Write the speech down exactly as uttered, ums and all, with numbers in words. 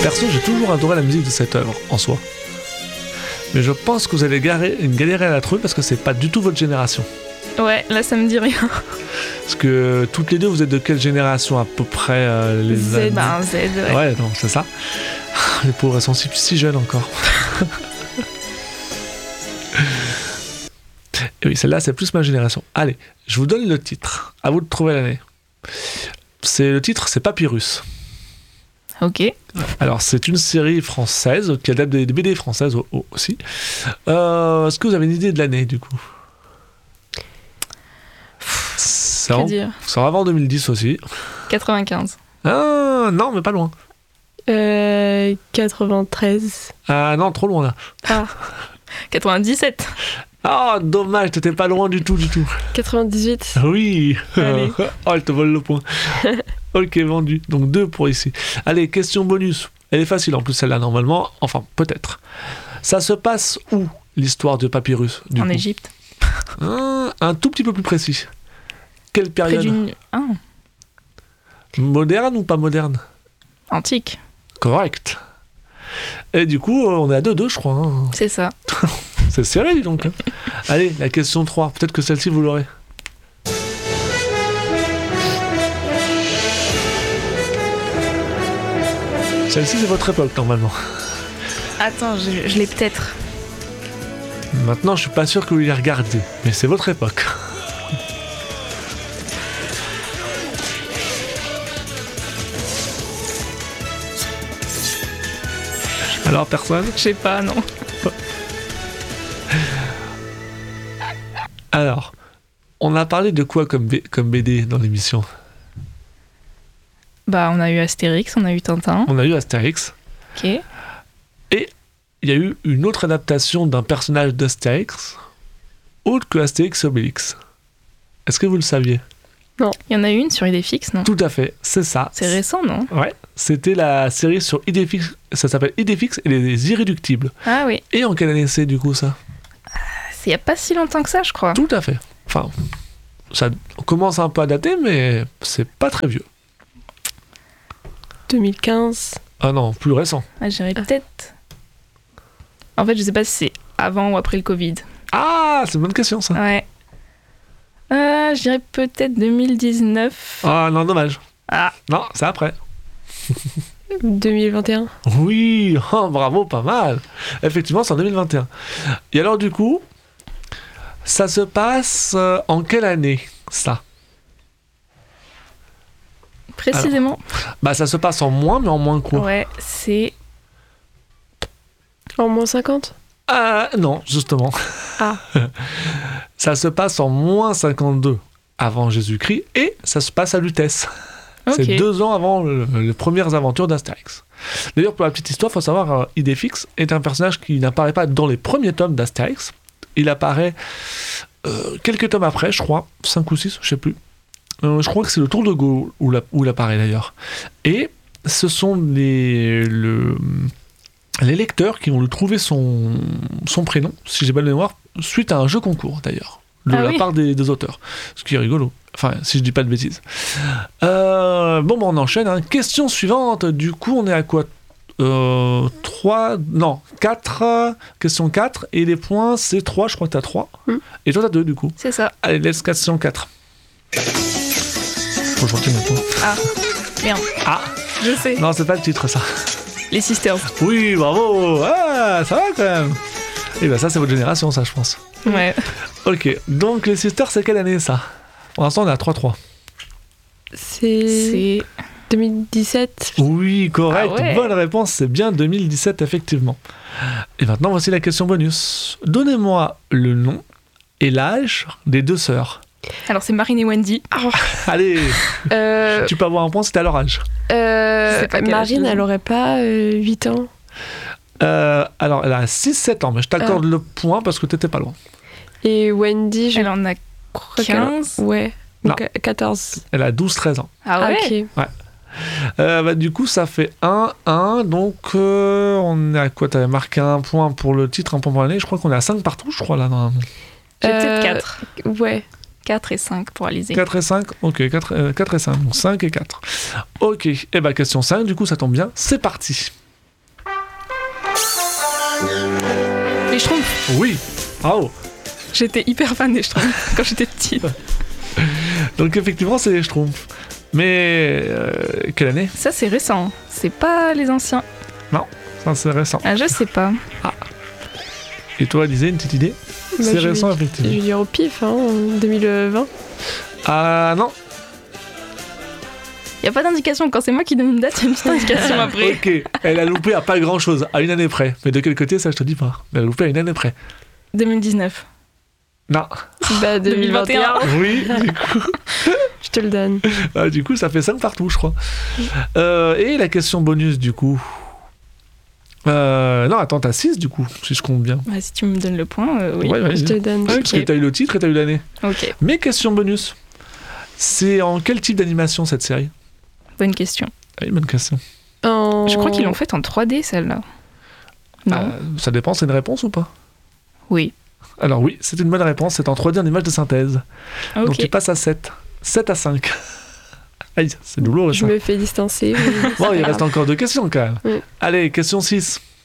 Perso, j'ai toujours adoré la musique de cette œuvre, en soi. Mais je pense que vous allez garer, galérer à la trouver parce que c'est pas du tout votre génération. Ouais, là ça me dit rien. Parce que toutes les deux, vous êtes de quelle génération à peu près euh, les Z, années... bah un Z, ouais. Ouais, non, c'est ça. Les pauvres, elles sont si, si jeunes encore. Et oui, celle-là, c'est plus ma génération. Allez, je vous donne le titre. À vous de trouver l'année. C'est, le titre, c'est Papyrus. Ok. Alors, c'est une série française qui adapte des B D françaises aussi. Euh, est-ce que vous avez une idée de l'année, du coup? C'est Que en, dire c'est avant deux mille dix aussi. quatre-vingt-quinze. Ah, non, mais pas loin. Euh, quatre-vingt-treize. Ah non, trop loin là. Ah, quatre-vingt-dix-sept. Ah, dommage, t'étais pas loin du tout, du tout. quatre-vingt-dix-huit. Oui. Allez. Oh, elle te vole le point. Ok, vendu. Donc deux pour ici. Allez, question bonus. Elle est facile en plus celle-là normalement. Enfin, peut-être. Ça se passe où, l'histoire de Papyrus du En coup Égypte. un, un tout petit peu plus précis. Quelle Près période? d'une... Ah, Moderne ou pas moderne? antique. Correct. Et du coup, on est à deux deux, je crois. Hein. C'est ça. C'est serré, dis donc. Hein. Allez, la question trois. Peut-être que celle-ci, vous l'aurez. Celle-ci, c'est votre époque, normalement. Attends, je, je l'ai peut-être. Maintenant, je suis pas sûr que vous l'ayez regardé, mais c'est votre époque. Alors, personne? Je sais pas, non. Alors, on a parlé de quoi comme, B- comme B D dans l'émission? Bah, on a eu Astérix, on a eu Tintin. On a eu Astérix. Ok. Il y a eu une autre adaptation d'un personnage d'Astérix, autre que Astérix et Obélix. Est-ce que vous le saviez? Il y en a une sur Idéfix, non? Tout à fait, c'est ça. C'est récent, non? Ouais, c'était la série sur Idéfix, ça s'appelle Idéfix et les Irréductibles. Ah oui. Et en quelle année c'est du coup ça? C'est il y a pas si longtemps que ça, je crois. Tout à fait. Enfin, ça commence un peu à dater, mais c'est pas très vieux. deux mille quinze. Ah non, plus récent. Ah, j'irais peut-être... En fait, je sais pas si c'est avant ou après le Covid. Ah, c'est une bonne question ça. Ouais. Euh, je dirais peut-être deux mille dix-neuf. Ah non, dommage. Ah. Non, c'est après. deux mille vingt et un. Oui, oh, bravo, pas mal. Effectivement, c'est en deux mille vingt et un. Et alors du coup, ça se passe euh, en quelle année, ça? Précisément. Bah ça se passe en moins, mais en moins quoi? Ouais, c'est... En moins cinquante. Ah non, justement. Ah. Ça se passe en moins cinquante-deux avant Jésus-Christ et ça se passe à Lutèce. Ok. C'est deux ans avant le- les premières aventures d'Astérix. D'ailleurs, pour la petite histoire, il faut savoir, euh, Idéfix est un personnage qui n'apparaît pas dans les premiers tomes d'Astérix. Il apparaît euh, quelques tomes après, je crois, cinq ou six, je sais plus. Euh, je crois que c'est le Tour de Gaulle où, la- où il apparaît d'ailleurs. Et ce sont les, le, les lecteurs qui vont lui trouver son, son prénom, si j'ai bonne mémoire, suite à un jeu concours d'ailleurs, de Ah la oui. part des, des auteurs. Ce qui est rigolo. Enfin, si je dis pas de bêtises. Euh, bon, bah, on enchaîne. Hein. Question suivante. Du coup, on est à quoi? euh, trois, non, quatre. Question quatre. Et les points, c'est trois. Je crois que t'as trois. Mm. Et toi, t'as deux, du coup. C'est ça. Allez, let's question quatre. Faut que je retienne mes points. Ah, merde. Ah, Je sais. non, c'est pas le titre, ça. Les Sisters. Oui, bravo. Ah, ça va quand même. Et ben ça, c'est votre génération, ça, je pense. Ouais. Ok, donc les Sisters, c'est quelle année, ça? Pour l'instant, on est à trois trois. C'est C'est... deux mille dix-sept. Oui, correct. Ah ouais. Bonne réponse, c'est bien deux mille dix-sept, effectivement. Et maintenant, voici la question bonus. Donnez-moi le nom et l'âge des deux sœurs. Alors, c'est Marine et Wendy. Allez, Euh, tu peux avoir un point, c'est à leur âge. euh, C'est pas quel âge, Marine, deux ans. elle aurait pas euh, huit ans. Euh, alors, elle a six sept ans, mais je t'accorde le point parce que t'étais pas loin. Et Wendy, je Elle en a crois qu'elle a- quinze. Ouais. Non. Donc, quatorze. Elle a douze treize ans. Ah ouais. ok. Euh, bah, du coup, ça fait un un, donc euh, on est à quoi? T'avais marqué un point pour le titre, un point pour l'année. Je crois qu'on est à cinq partout, je crois, là, normalement. J'ai peut-être Euh, quatre. Ouais. quatre et cinq pour Alizé. quatre et cinq, ok, quatre, euh, quatre et cinq, donc cinq et quatre. Ok, et bah question cinq, du coup ça tombe bien, c'est parti. Les Schtroumpfs. Oui, bravo. J'étais hyper fan des Schtroumpfs quand j'étais petite. Donc effectivement, c'est les Schtroumpfs. Mais euh, quelle année? Ça, c'est récent. C'est pas les anciens. Ça, c'est récent. Ah, je sais pas. Et toi, disais une petite idée? Bah, C'est je récent, vais- effectivement. Je vais dire au pif, hein, en deux mille vingt. Ah non. Y a pas d'indication. Quand c'est moi qui donne une date, y a une petite indication après. Ok, elle a loupé à pas grand chose, à une année près. Mais de quel côté, ça je te dis pas. Elle a loupé à une année près. deux mille dix-neuf. Non. Bah, deux mille vingt et un. Oui, du coup, Je te le donne. ah, du coup ça fait cinq partout, je crois. Euh, et la question bonus, du coup. Euh, non, attends, t'as six du coup, si je compte bien. Bah, si tu me donnes le point, euh, oui. Ouais, ouais, Je te le donne. ouais, parce que t'as eu le titre et t'as eu l'année. Ok, Mais question bonus. C'est en quel type d'animation cette série? bonne question. Ah, une bonne question. En- Je crois qu'ils l'ont faite en trois D, celle-là. Non. Euh, ça dépend, c'est une réponse ou pas? Oui. Alors oui, c'est une bonne réponse, c'est en trois D en image de synthèse. Ok. Donc tu passes à sept. sept à cinq. Aïe, c'est douloureux Je ça. me fais distancer. Bon, il reste encore deux questions quand même. Oui. Allez, question six.